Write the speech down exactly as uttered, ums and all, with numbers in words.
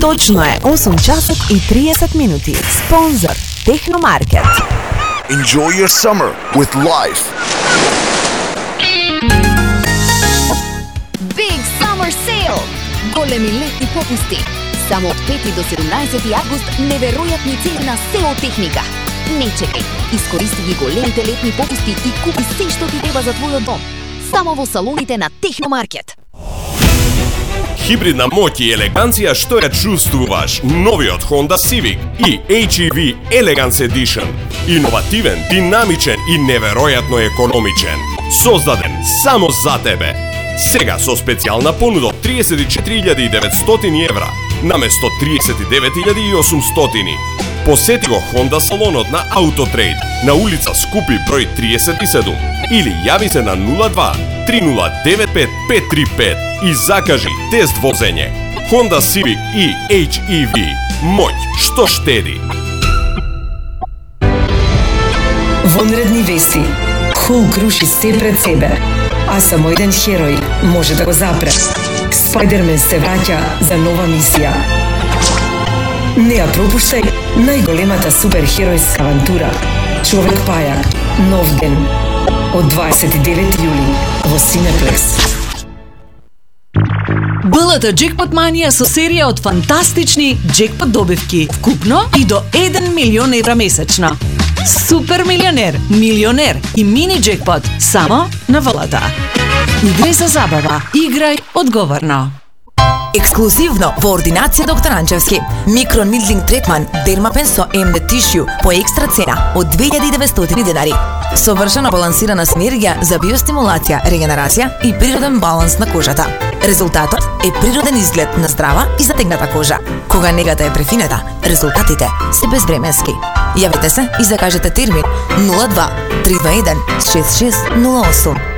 Точно е осум часот и триесет минути. Спонзор Техномаркет. Enjoy your summer with life. Big Summer Sale! Големи летни попусти. Само од пети до седумнаесети август неверојатни цени на сео техника. Не чекај, искористи ги големите летни попусти и купи се што ти треба за твојот дом. Само во салоните на Техномаркет. Хибридна моќ и елеганција што ја чувствуваш. Новиот Honda Civic и H E V Elegance Edition. Иновативен, динамичен и неверојатно економичен. Создаден само за тебе. Сега со специјална понуда од триесет и четири илјади и деветстотини евра наместо триесет и девет илјади и осумстотини. Посети го Honda салонот на Autotrade на улица Скупи број триесет и седум или јави се на нула два три нула девет пет пет три пет и закажи тест возење. Honda Civic и H E V. Моќ што штеди. Вонредни вести. Холк руши се пред себе, а само еден херој може да го запре. Спајдермен се враќа за нова мисија. Не ја пропуштај најголемата суперхеројска авантура. Човек пајак, нов ден. Од дваесет и девети јули во Cineplex. Б Л Т Джекпот Манија со серија од фантастични джекпот добивки, вкупно и до еден милион евра месечно. Супер милионер, милионер и мини джекпот само на В Л Т. Играј за забава, играј одговорно. Ексклузивно во ординација доктор Анчевски. Микронидling третман Дермапен со М Д Tissue по екстра цена од две илјади и деветстотини денари. Совршено балансирана синергија за биостимулација, регенерација и природен баланс на кожата. Резултатот е природен изглед на здрава и затегната кожа. Кога негата е префинета, резултатите се безвременски. Јавете се и закажете термин нула два три два еден шест шест нула осум.